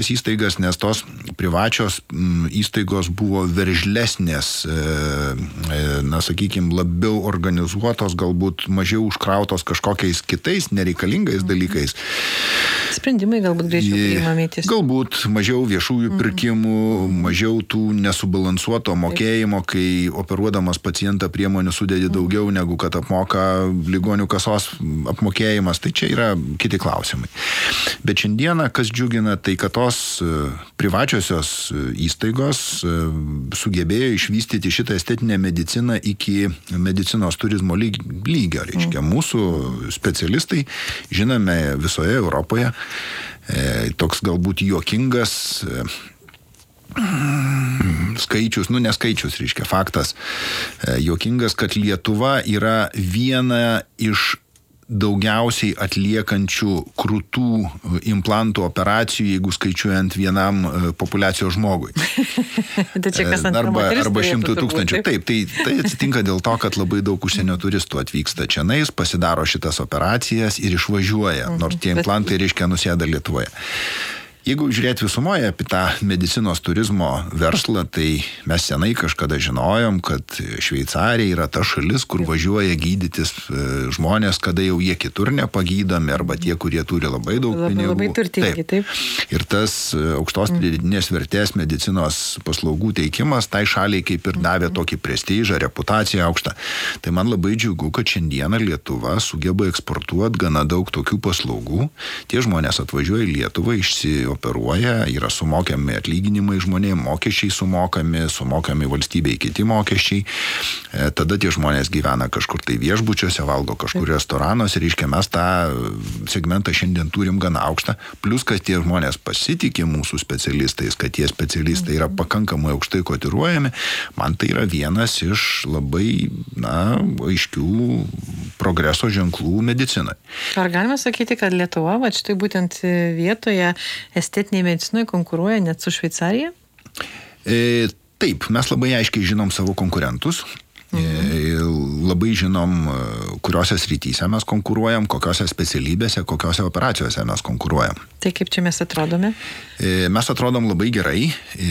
įstaigas, nes tos privačios įstaigos buvo veržlesnės, sakykime, labiau organizuotos, galbūt mažiau užkrautos kažkokiais kitais nereikalingais dalykais. Sprendimai galbūt greičiau priimami tiesiog. Galbūt mažiau viešųjų pirkimų, mažiau tų nesubalansuoto mokėjimo, kai operuodamas pacientą priemonių sudėdi daugiau negu kad apmoka ligonių kasos apmokėjimas. Tai čia yra kiti klausimai. Bet šiandieną, kas džiugina, tai kad tos privačiosios įstaigos sugebėjo išvystyti šitą estetinę mediciną iki medicinos turizmo lygio. Reiškia, mūsų specialistai, žinome, visoje Europoje, toks galbūt juokingas skaičius, neskaičius, reiškia, faktas, juokingas, kad Lietuva yra viena iš daugiausiai atliekančių krūtų implantų operacijų, jeigu skaičiuojant vienam populiacijos žmogui. Arba 100 000. Taip, tai atsitinka dėl to, kad labai daug užsienio turistų atvyksta čionais, pasidaro šitas operacijas ir išvažiuoja, nors tie implantai, reiškia, nusėda Lietuvoje. Jeigu žiūrėti visumoje apie tą medicinos turizmo verslą, tai mes senai kažkada žinojom, kad Šveicarija yra ta šalis, kur važiuoja gydytis žmonės, kada jau jie kitur nepagydomi, arba tie, kurie turi labai daug pinigų. Labai turtingi, taip. Ir tas aukštos pridėtinės vertės medicinos paslaugų teikimas tai šaliai kaip ir davė tokį prestižą, reputaciją aukštą. Tai man labai džiugu, kad šiandieną Lietuva sugeba eksportuoti gana daug tokių paslaugų. Tie žmonės atvažiuoja į Lietuvą, operuoja, yra sumokiami atlyginimai žmonėms, mokesčiai sumokami valstybei kiti mokesčiai. Tada tie žmonės gyvena kažkur tai viešbučiuose, valgo kažkur restoranuose, reiškia, mes tą segmentą šiandien turim gana aukštą. Plus, kad tie žmonės pasitikė mūsų specialistais, kad tie specialistai yra pakankamai aukštai kotiruojami, man tai yra vienas iš labai, aiškių progreso ženklų medicinai. Ar galime sakyti, kad Lietuva, štai būtent vietoje estetiniai medicinoje konkuruoja net su Šveicarija? Taip, mes labai aiškiai žinom savo konkurentus. Labai žinom, kuriuose srityse mes konkuruojam, kokiose specialybėse, kokiose operacijose mes konkuruojam. Tai kaip čia mes atrodome? Mes atrodom labai gerai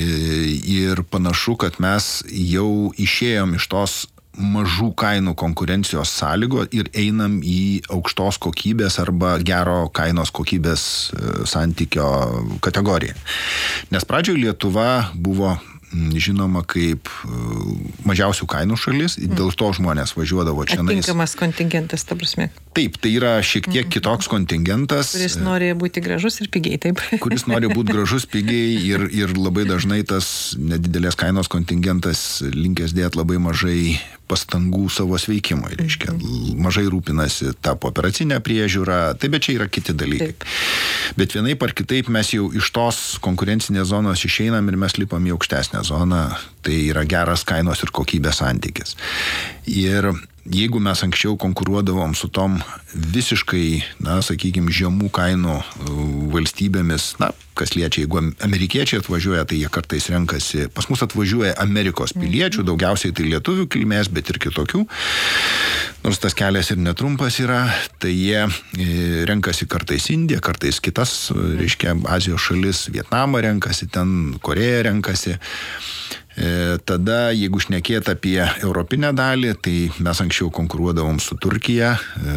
ir panašu, kad mes jau išėjom iš tos mažų kainų konkurencijos sąlygo ir einam į aukštos kokybės arba gero kainos kokybės santykio kategoriją. Nes pradžioje Lietuva buvo žinoma kaip mažiausių kainų šalis, dėl to žmonės važiuodavo čionais. Atinkamas kontingentas, ta prasme. Taip, tai yra šiek tiek kitoks kontingentas. Kuris nori būti gražus ir pigiai, taip. Kuris nori būti gražus, pigiai ir labai dažnai tas nedidelės kainos kontingentas linkęs dėti labai mažai pastangų savo sveikimui, reiškia, mažai rūpinasi tą operacinę priežiūrą, tai bet čia yra kiti dalykai. Taip. Bet vienaip ar kitaip mes jau iš tos konkurencinės zonos išeinam ir mes lipam į aukštesnę zoną, tai yra geras kainos ir kokybės santykis. Ir jeigu mes anksčiau konkuruodavom su tom visiškai, sakykime, žemų kainų valstybėmis, kas liečia, jeigu amerikiečiai atvažiuoja, tai jie kartais renkasi, pas mus atvažiuoja Amerikos piliečių, daugiausiai tai lietuvių kilmės, bet ir kitokių, nors tas kelias ir netrumpas yra, tai jie renkasi kartais Indiją, kartais kitas, reiškia, Azijos šalis, Vietnamą renkasi, ten Koreją renkasi. Tada, jeigu šnekėt apie europinę dalį, tai mes anksčiau konkuruodavom su Turkija,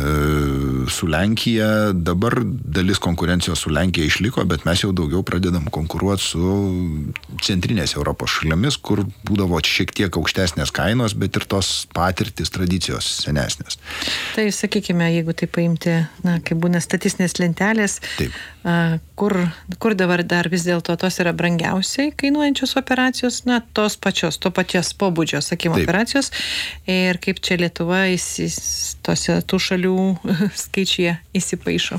su Lenkija, dabar dalis konkurencijos su Lenkija išliko, bet mes jau daugiau pradedam konkuruoti su centrinės Europos šalimis, kur būdavo šiek tiek aukštesnės kainos, bet ir tos patirtis, tradicijos senesnės. Tai sakykime, jeigu tai paimti, kaip būna statistinės lentelės, kur dabar dar vis dėlto tos yra brangiausiai kainuojančios operacijos, to paties pobūdžio, sakykime, operacijos, ir kaip čia Lietuva tų šalių skaičiuje įsipaišo.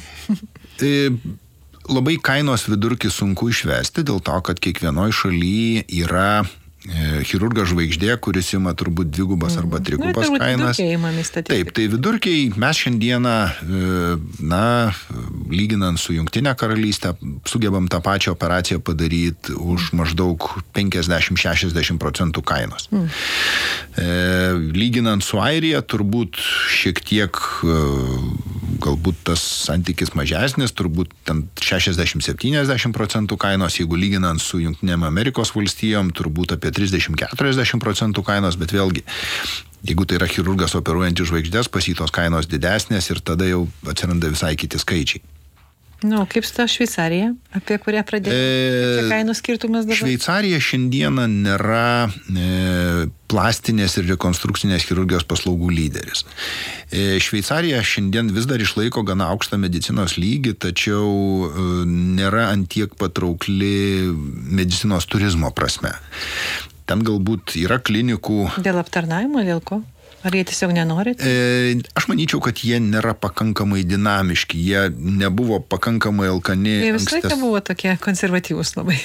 Labai kainos vidurkį sunku išvesti, dėl to, kad kiekvienoj šalyje yra chirurgas žvaigždė, kuris ima turbūt dvigubas arba trigubas kainas. Taip, tai vidurkiai mes šiandieną, lyginant su Jungtinė karalystė, sugebam tą pačią operaciją padaryti už maždaug 50-60% kainos. Lyginant su Airija, turbūt šiek tiek galbūt tas santykis mažesnis, turbūt ten 60-70% kainos, jeigu lyginant su Jungtinėm Amerikos valstijom, turbūt apie 30-40% kainos, bet vėlgi, jeigu tai yra chirurgas operuojantis žvaigždės, pas jį tos kainos didesnės ir tada jau atsiranda visai kiti skaičiai. Kaip su ta Šveicarija, apie kurią pradėjome? Čia kainų skirtumas dabar? Šveicarija šiandieną nėra plastinės ir rekonstrukcinės chirurgijos paslaugų lyderis. Šveicarija šiandien vis dar išlaiko gana aukštą medicinos lygį, tačiau nėra antiek patraukli medicinos turizmo prasme. Ten galbūt yra klinikų. Dėl aptarnavimo, dėl ko? Ar jie tiesiog nenori? Aš manyčiau, kad jie nėra pakankamai dinamiški, jie nebuvo pakankamai alkani. Jie visą laiką buvo tokie konservatyvūs labai.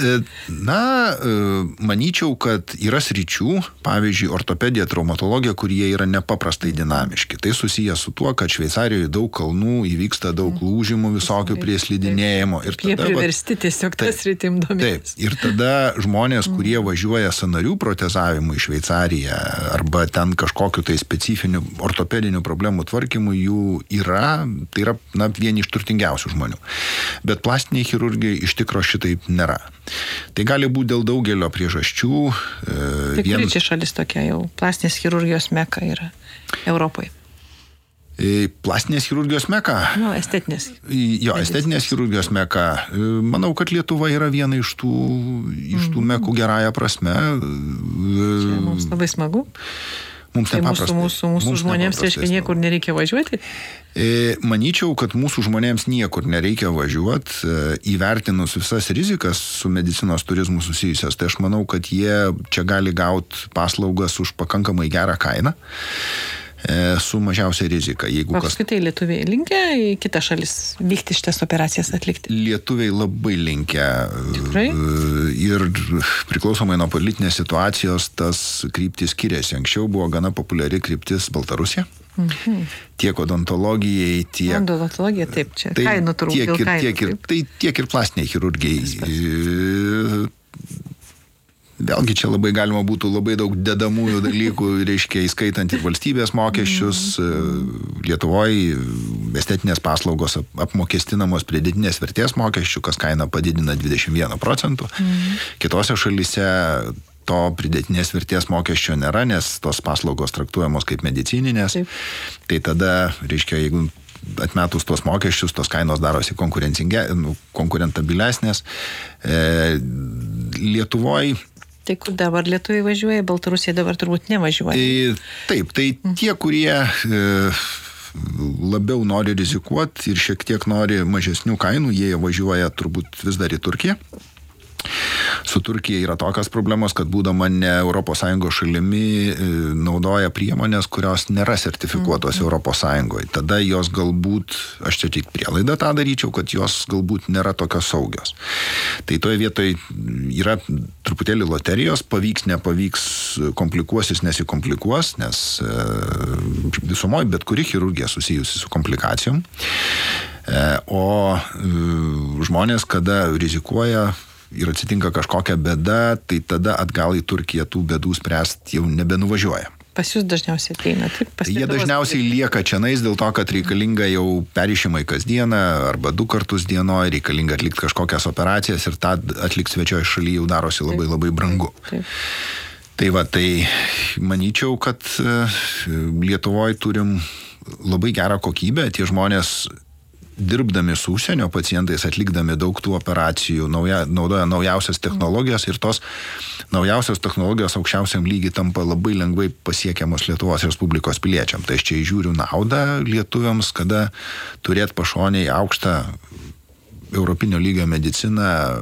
Manyčiau, kad yra sričių, pavyzdžiui, ortopedija, traumatologija, kurie yra nepaprastai dinamiški. Tai susiję su tuo, kad Šveicarijoje daug kalnų, įvyksta daug lūžimų visokių prie slidinėjimo. Jie priversti tiesiog tas sritim domėtis. Taip, ir tada žmonės, kurie važiuoja sąnarių protezavimui į Šveicariją arba ten kažkokiu tai specifinių ortopedinių problemų tvarkymų jų yra, tai yra vieni iš turtingiausių žmonių. Bet plastiniai chirurgijai iš tikro šitaip nėra. Tai gali būti dėl daugelio priežasčių. Tai kuri čia šalis tokia jau plastinės chirurgijos meka yra Europoje? Plastinės chirurgijos meka? Estetinės. Jo, estetinės chirurgijos meka. Manau, kad Lietuva yra viena iš tų mekų gerąją prasme. Čia mums labai smagu. Mums tai mūsų žmonėms reiškia niekur nereikia važiuoti? Manyčiau, kad mūsų žmonėms niekur nereikia važiuoti, įvertinus visas rizikas su medicinos turizmu susijusias, tai aš manau, kad jie čia gali gauti paslaugas už pakankamai gerą kainą, su mažiausia rizika. Apskritai lietuviai linkę į kitą šalis vykti šitas operacijas atlikti? Lietuviai labai linkę. Tikrai? Ir priklausomai nuo politinės situacijos tas kryptis skiriasi. Anksčiau buvo gana populiari kryptis Baltarusija. Tiek odontologijai, tiek... Odontologija, taip, čia kainų turbūt. Tiek ir plastiniai chirurgijai. Vėlgi čia labai galima būtų labai daug dedamųjų dalykų, reiškia, įskaitant ir valstybės mokesčius. Lietuvoje estetinės paslaugos apmokestinamos pridėtinės vertės mokesčių, kas kainą padidina 21%. Kitose šalyse to pridėtinės vertės mokesčio nėra, nes tos paslaugos traktuojamos kaip medicininės. Taip. Tai tada, reiškia, jeigu atmetus tos mokesčius, tos kainos darosi konkurentabilesnės. Lietuvoje Tai kur dabar lietuviai važiuoja, Baltarusija dabar turbūt nevažiuoja. Taip, tai tie, kurie labiau nori rizikuoti ir šiek tiek nori mažesnių kainų, jie važiuoja turbūt vis dar į Turkiją. Su Turkija yra tokios problemos, kad būdama ne ES šalimi naudoja priemonės, kurios nėra sertifikuotos ES. Tada jos galbūt, aš čia tik prielaidą tą daryčiau, kad jos galbūt nėra tokios saugios. Tai toje vietoje yra truputėlį loterijos, pavyks, nepavyks, komplikuosis, nesikomplikuos, nes visumoje bet kuri chirurgija susijusi su komplikacijom. O žmonės, kada rizikuoja ir atsitinka kažkokia bėda, tai tada atgal į Turkiją tų bėdų spręsti jau nebenuvažiuoja. Pas jūs dažniausiai ateina, taip? Jie dažniausiai lieka čianais dėl to, kad reikalinga jau perišimai kasdieną arba 2 kartus dienoje, reikalinga atlikti kažkokias operacijas ir tą atlikti svečioje šalyje jau darosi labai labai brangu. Taip. Tai va, tai manyčiau, kad Lietuvoje turim labai gerą kokybę, tie žmonės dirbdami su užsienio pacientais, atlikdami daug tų operacijų, naudoja naujausias technologijas ir tos naujausios technologijos aukščiausiam lygiai tampa labai lengvai pasiekiamos Lietuvos Respublikos piliečiam. Tai aš čia įžiūriu naudą lietuviams, kada turėt pašoniai aukštą europinio lygio mediciną.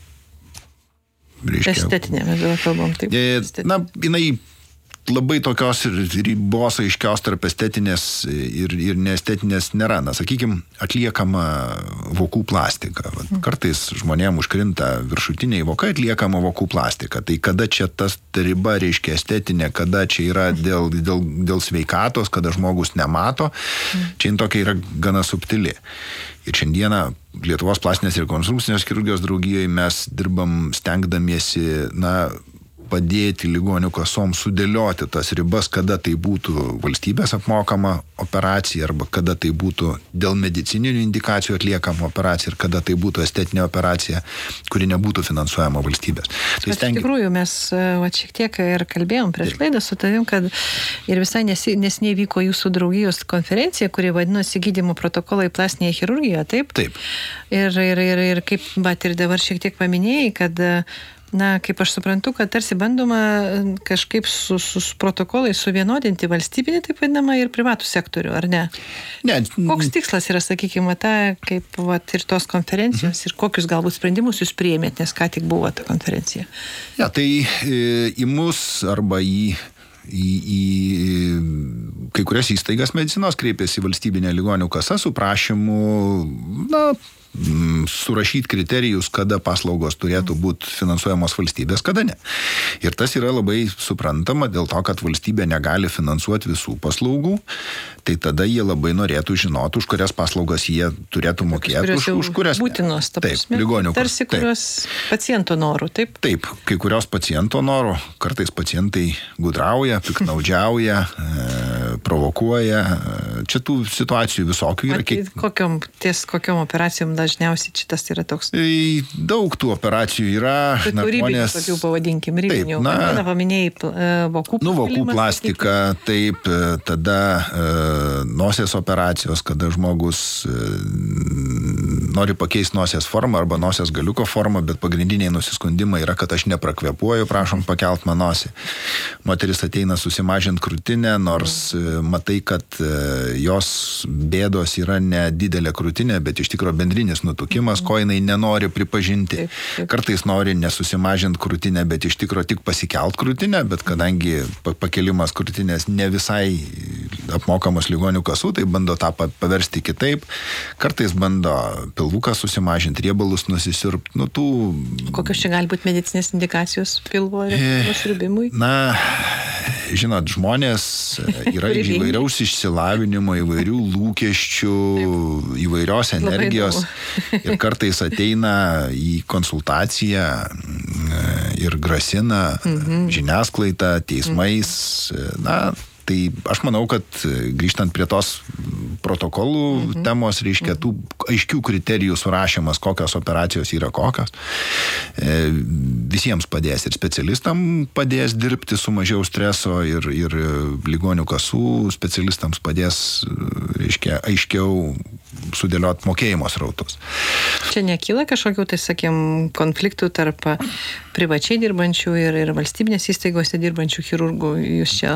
Estetinė, mes dabar kalbam, taip. Jinai labai tokios ribos aiškios tarp estetinės ir neestetinės nėra. Sakykime, atliekama vokų plastika. Kartais žmonėm užkrinta viršutiniai vokai, atliekama vokų plastika. Tai kada čia tas riba reiškia estetinė, kada čia yra dėl sveikatos, kada žmogus nemato, čia tokia yra gana subtili. Ir šiandieną Lietuvos plastinės ir rekonstrukcinės chirurgijos draugijoje mes dirbam stengdamiesi, padėti ligonių kasom sudėlioti tas ribas, kada tai būtų valstybės apmokama operacija arba kada tai būtų dėl medicininių indikacijų atliekama operacija ir kada tai būtų estetinė operacija, kuri nebūtų finansuojama valstybės. Tai iš tikrųjų mes šiek tiek ir kalbėjom prieš laidą su tavim, kad ir visai nesiniai vyko jūsų draugijos konferencija, kuri vadinosi gydymo protokolai plastinėje chirurgijoje, taip? Taip. Ir kaip, bet ir dabar šiek tiek paminėjai, kad kaip aš suprantu, kad tarsi bandoma kažkaip su protokolai suvienodinti valstybinį, taip vadinamą, ir privatų sektorių, ar ne? Ne. Koks tikslas yra, sakykime, kaip ir tos konferencijos ir kokius galbūt sprendimus jūs priėmėt, nes ką tik buvo ta konferencija? Ja, tai į mus arba į kai kurias įstaigas medicinos kreipėsi valstybinė ligonių kasa su prašymu, surašyti kriterijus, kada paslaugos turėtų būti finansuojamos valstybės, kada ne. Ir tas yra labai suprantama dėl to, kad valstybė negali finansuoti visų paslaugų, tai tada jie labai norėtų žinoti, už kurias paslaugas jie turėtų mokėti, už kurias būtinos, taip, ligonių kasa. Tarsi kurios paciento norų, taip? Taip, kai kurios paciento norų, kartais pacientai gudrauja, piknaudžiauja, provokuoja. Čia tų situacijų visokių yra. Kokiom operacijom dažniausiai šitas yra toks? Daug tų operacijų yra. Kūrybinių, tokių pavadinkim, ribinių. Vieną paminėjai vokų plastika, taip, tada nosies operacijos, kada žmogus nori pakeisti nosies formą arba nosies galiuko formą, bet pagrindiniai nusiskundimai yra, kad aš neprakvėpuoju, prašom pakelt man nosį. Moteris ateina susimažinti krūtinę, nors matai, kad jos bėdos yra ne didelė krūtinė, bet iš tikrųjų bendrinis nutukimas, ko jinai nenori pripažinti. Kartais nori nesusimažinti krūtinę, bet iš tikrųjų tik pasikelt krūtinę, bet kadangi pakelimas krūtinės ne visai apmokamos ligonių kasų, tai bando tą paversti kitaip. Kartais bando pilvuką susimažinti, riebalus nusisirpti. Kokios čia gali būti medicinės indikacijos pilvo nusiurbimui? Žinot, žmonės yra įvairiaus išsilavinimo, įvairių lūkesčių, įvairios energijos ir kartais ateina į konsultaciją ir grasina žiniasklaida, teismais. Tai aš manau, kad grįžtant prie tos protokolų temos, reiškia tų aiškių kriterijų surašymas, kokios operacijos yra kokios, visiems padės ir specialistam padės dirbti su mažiau streso ir ligonių kasų specialistams padės, reiškia, aiškiau sudėliot mokėjimo srautus. Čia nekyla kažkokių, tai sakėm, konfliktų tarp privačiai dirbančių ir valstybinės įstaigose dirbančių chirurgų? Jūs čia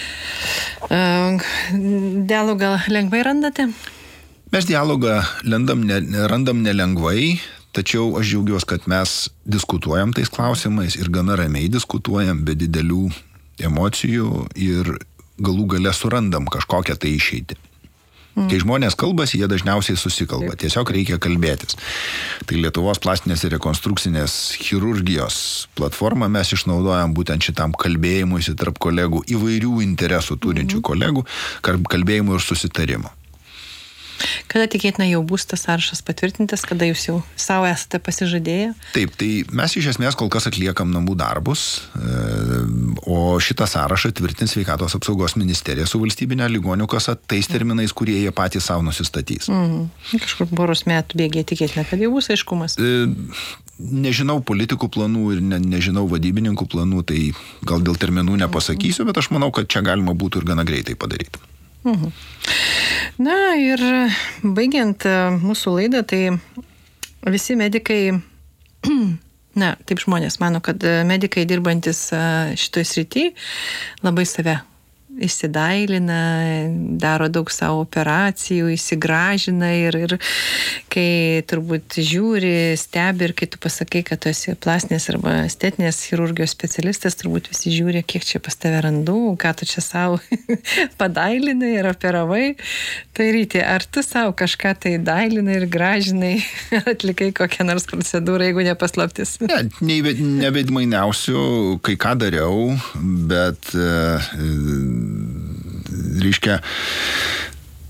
dialogą lengvai randate? Mes dialogą randam nelengvai, tačiau aš džiaugiuosi, kad mes diskutuojam tais klausimais ir gana ramiai diskutuojam, be didelių emocijų ir galų gale surandam kažkokią tai išeitį. Kai žmonės kalbasi, jie dažniausiai susikalba. Tiesiog reikia kalbėtis. Tai Lietuvos plastinės ir rekonstrukcinės chirurgijos platformą mes išnaudojam būtent šitam kalbėjimuisi tarp kolegų, įvairių interesų turinčių kolegų, kalbėjimų ir susitarimo. Kada tikėtina jau bus tas sąrašas patvirtintas, kada jūs jau savo esate pasižadėję? Taip, tai mes iš esmės kol kas atliekam namų darbus, o šitą sąrašą tvirtins Sveikatos apsaugos ministerija su valstybinė ligonių kasa tais terminais, kurie jie patys savo nusistatys. Kažkur poros metų bėgiai tikėtina, kad jau bus aiškumas. Nežinau politikų planų ir nežinau vadybininkų planų, tai gal dėl terminų nepasakysiu, bet aš manau, kad čia galima būtų ir gana greitai padaryti. Na ir baigiant mūsų laidą, tai visi medikai, taip žmonės mano, kad medikai dirbantis šitoj srity labai save įsidailina, daro daug savo operacijų, įsigražina ir kai turbūt žiūri, stebi ir kai tu pasakai, kad tu esi plastinės arba estetinės chirurgijos specialistas, turbūt visi žiūri, kiek čia pas tave randų, ką tu čia savo padailinai ir operavai. Tai Ryti, ar tu savo kažką tai dailinai ir gražinai, ar atlikai kokią nors procedūrą, jeigu nepaslaptis? Ne, neveidmainiausiu, kai ką dariau, bet reiškia,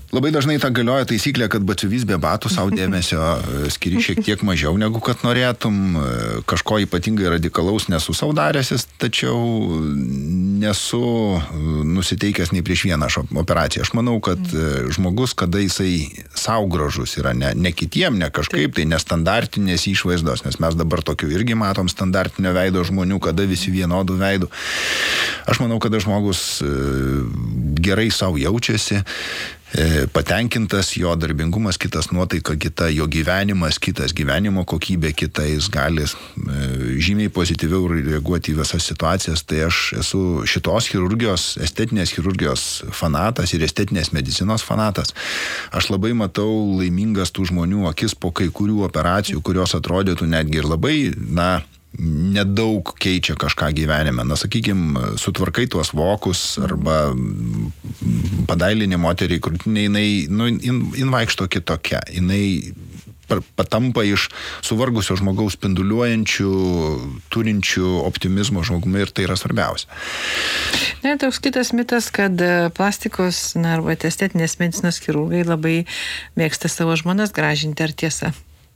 Labai dažnai ta galioja taisyklė, kad batsiuvys be batų savo dėmesio skiri šiek tiek mažiau negu kad norėtum. Kažko ypatingai radikalaus nesu savo daręsis, tačiau nesu nusiteikęs nei prieš vieną operaciją. Aš manau, kad žmogus, kada jisai savo gražus yra, ne kitiem, ne kažkaip, tai nestandartinės išvaizdos, nes mes dabar tokių irgi matom standartinio veido žmonių, kada visi vienodų veidų. Aš manau, kada žmogus gerai savo jaučiasi, patenkintas, jo darbingumas kitas, nuotaika kita, jo gyvenimas kitas, gyvenimo kokybė kita, jis gali žymiai pozityviau reaguoti į visas situacijas. Tai aš esu šitos chirurgijos, estetinės chirurgijos fanatas ir estetinės medicinos fanatas. Aš labai matau laimingas tų žmonių akis po kai kurių operacijų, kurios atrodytų netgi ir labai, nedaug keičia kažką gyvenime. Sakykime, sutvarkai tuos vokus arba padailinė moteriai krūtinė, jinai vaikšto kitokia. Jinai patampa iš suvargusio žmogaus spinduliuojančių, turinčių optimizmo žmogumi ir tai yra svarbiausia. Toks kitas mitas, kad plastikos arba estetinės medicinos chirurgai labai mėgsta savo žmonas gražinti, ar tiesa?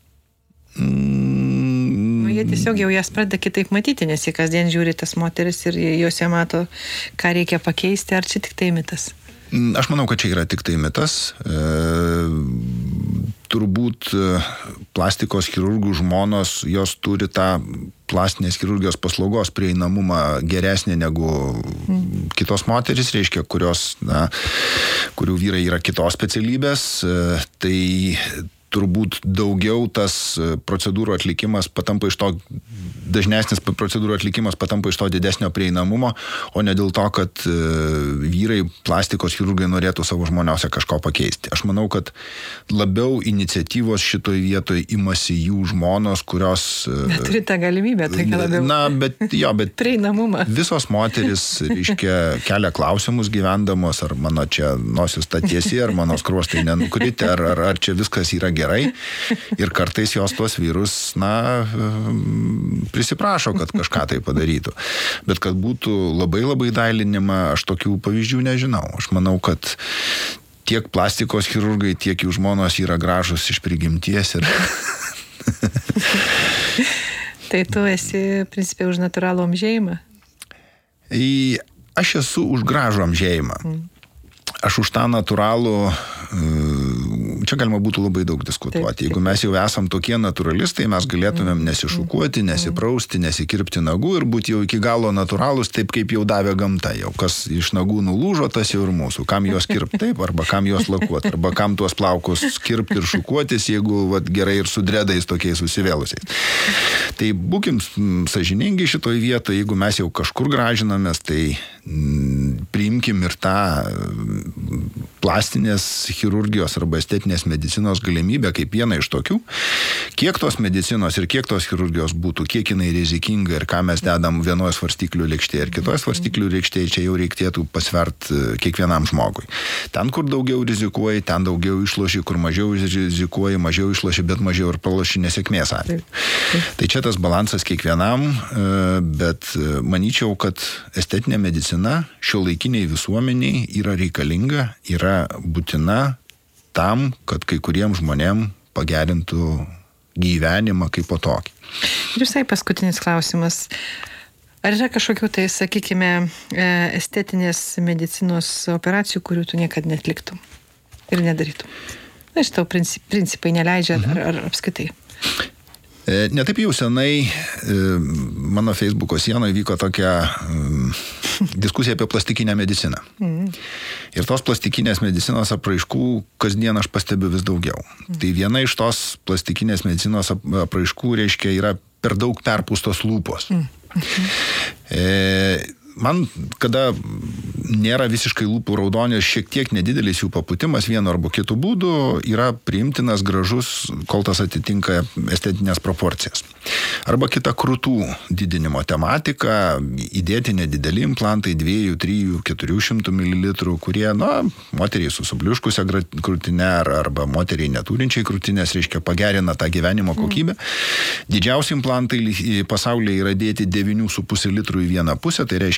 Jie tiesiog jau jas pradeda kitaip matyti, nes jie kasdien žiūri tas moteris ir juose mato, ką reikia pakeisti, ar čia tik tai mitas? Aš manau, kad čia yra tik tai mitas. Turbūt plastikos chirurgų žmonos, jos turi tą plastinės chirurgijos paslaugos prieinamumą geresnė negu kitos moteris, reiškia, kurių vyrai yra kitos specialybės, tai turbūt daugiau tas procedūrų atlikimas patampa iš to, dažnesnis procedūrų atlikimas patampa iš to didesnio prieinamumo, o ne dėl to, kad vyrai plastikos chirurgai norėtų savo žmoniausia kažko pakeisti. Aš manau, kad labiau iniciatyvos šitoj vietoj imasi jų žmonos, kurios... Turi tą galimybę, tai labiau bet prieinamumą. Visos moteris, reiškia, kelia klausimus gyvendamos, ar mano čia nosis ta tiesi, ar mano skruostai nenukritę, ar čia viskas yra gerai. Ir kartais jos tuos vyrus, prisiprašo, kad kažką tai padarytų. Bet kad būtų labai labai dailinima, aš tokių pavyzdžių nežinau. Aš manau, kad tiek plastikos chirurgai, tiek jų žmonos yra gražus iš prigimties ir... Tai tu esi, principai, už natūralų amžėjimą? Aš esu už gražų amžėjimą. Aš už tą natūralų, čia galima būtų labai daug diskutuoti. Jeigu mes jau esam tokie natūralistai, mes galėtumėm nesišukuoti, nesiprausti, nesikirpti nagų ir būti jau iki galo natūralūs, taip kaip jau davė gamta. Jau kas iš nagų nulūžo, tas jau ir mūsų. Kam jos kirpti taip, arba kam jos lakuoti, arba kam tuos plaukus kirpti ir šukuotis, jeigu gerai ir su dredais tokiais susivėlusiais. Tai būkim sąžiningi šitoj vietoje, jeigu mes jau kažkur gražinamės, tai priimkim ir tą plastinės chirurgijos arba estetinės medicinos galimybę kaip vieną iš tokių. Kiek tos medicinos ir kiek tos chirurgijos būtų, kiek jinai rizikinga ir ką mes dedam vienoje svarstyklių lėkštėje ir kitoje svarstyklių lėkštėje, čia jau reikėtų pasvert kiekvienam žmogui. Ten, kur daugiau rizikuoji, ten daugiau išloši, kur mažiau rizikuoji, mažiau išloši, bet mažiau ir praloši nesėkmės atveju. Tai čia tas balansas kiekvienam, bet manyčiau, kad estetinė medicina šiuolaikiniai visuomeniai yra reikalinga, yra būtina tam, kad kai kuriem žmonėm pagerintų gyvenimą kaip po tokį. Ir visai paskutinis klausimas. Ar yra kažkokių tai, sakykime, estetinės medicinos operacijų, kurių tu niekad netliktum ir nedarytum? Šitau principai neleidžia ar apskaitai? Netaip jau senai mano Facebooko sienoje vyko tokia diskusija apie plastikinę mediciną. Ir tos plastikinės medicinos apraiškų kasdien aš stebiu vis daugiau. Tai viena iš tos plastikinės medicinos apraiškų, reiškia, yra per daug perpūstos lūpos. Man, kada nėra visiškai lūpų raudonės, šiek tiek nedidelis jų paputimas vienu arba kitu būdu yra priimtinas, gražus, kol tas atitinka estetinės proporcijas. Arba kita krūtų didinimo tematika, įdėti nedideli implantai 2, 3, 400 ml, kurie, moteriai su subliuškusia krūtine arba moteriai neturinčiai krūtinės, reiškia, pagerina tą gyvenimo kokybę. Didžiausi implantai pasaulyje yra dėti 9,5 litrų į vieną pusę, tai reiškia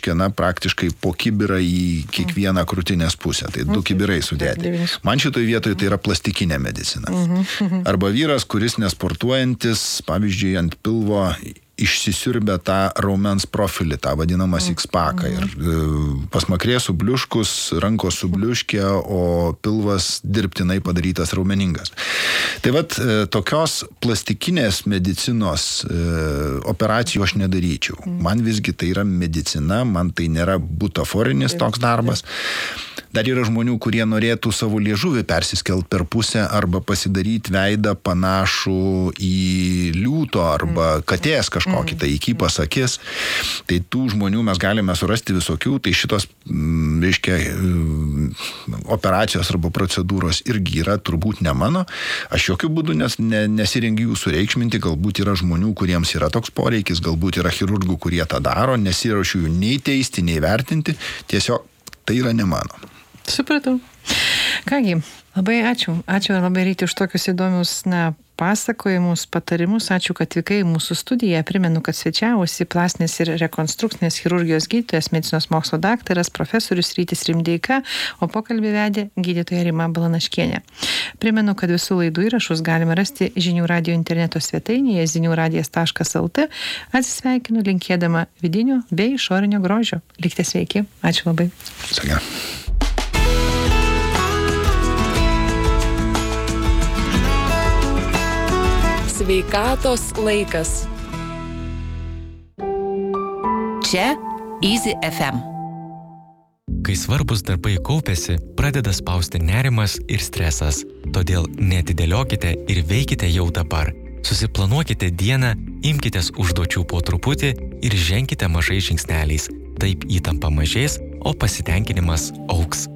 reiškia, praktiškai po kibirą į kiekvieną krūtinės pusę. Tai 2 kibirai sudėti. Man šitoje vietoje tai yra plastikinė medicina. Arba vyras, kuris nesportuojantis, pavyzdžiui, ant pilvo išsisiurbė tą raumens profilį, tą vadinamą six-packą. Ir pasmakrė subliuškus, rankos subliuškė, o pilvas dirbtinai padarytas raumeningas. Tai vat, tokios plastikinės medicinos operacijų aš nedaryčiau. Man visgi tai yra medicina, man tai nėra butaforinis toks darbas. Dar yra žmonių, kurie norėtų savo liežuvį persiskelt per pusę arba pasidaryti veidą panašų į liūto arba katės kažkokį, tai įkypas akis. Tai tų žmonių mes galime surasti visokių, tai šitos, reiškia, operacijos arba procedūros irgi yra turbūt ne mano. Aš jokių būdų nesirengiu jų sureikšminti, galbūt yra žmonių, kuriems yra toks poreikis, galbūt yra chirurgų, kurie tą daro, nesiruošiu jų nei teisti, nei vertinti, tiesiog tai yra ne mano. Supratau. Kągi, labai ačiū. Ačiū labai Ryti už tokius įdomius, pasakojimus, patarimus. Ačiū, kad atvykai į mūsų studiją. Primenu, kad svečiavosi plastinės ir rekonstrukcinės chirurgijos gydytojas, medicinos mokslo daktaras, profesorius Rytis Rimdeika, o pokalbį vedė gydytoja Rima Balanaškienė. Primenu, kad visų laidų įrašus galime rasti Žinių radijo interneto svetainėje ziniuradijas.lt. Atsisveikinu linkėdama vidinio bei išorinio grožio. Likite sveiki. Ačiū labai. Sėkmė. Sveikatos laikas. Čia Easy FM. Kai svarbus darbai kaupiasi, pradeda spausti nerimas ir stresas. Todėl neatidėliokite ir veikite jau dabar. Susiplanuokite dieną, imkitės užduočių po truputį ir ženkite mažais žingsneliais. Taip įtampa mažės, o pasitenkinimas augs.